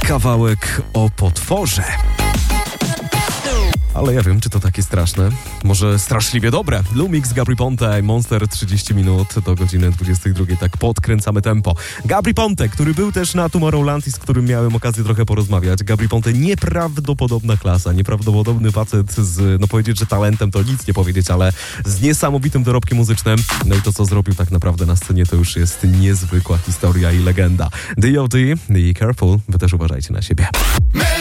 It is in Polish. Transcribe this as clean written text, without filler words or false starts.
Kawałek o potworze. Ale ja wiem, czy to takie straszne. Może straszliwie dobre. Lumix, Gabry Ponte, Monster 30 minut do godziny 22. Tak podkręcamy tempo. Gabry Ponte, który był też na Tomorrowland i z którym miałem okazję trochę porozmawiać. Gabry Ponte, nieprawdopodobna klasa, nieprawdopodobny facet z, powiedzieć, że talentem to nic nie powiedzieć, ale z niesamowitym dorobkiem muzycznym. No i to, co zrobił tak naprawdę na scenie, to już jest niezwykła historia i legenda. D.O.D. i Careful, wy też uważajcie na siebie.